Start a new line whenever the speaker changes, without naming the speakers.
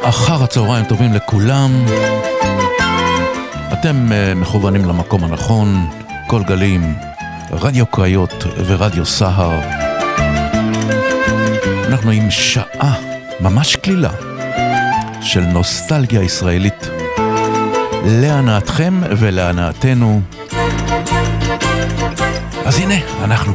אחר הצהריים טובים לכולם. אתם מכוונים למקום הנכון, כל גלים, רדיו קריות ורדיו סהר. אנחנו עם שעה ממש כלילה של נוסטלגיה ישראלית להנאתכם ולהנאתנו. אז הנה, אנחנו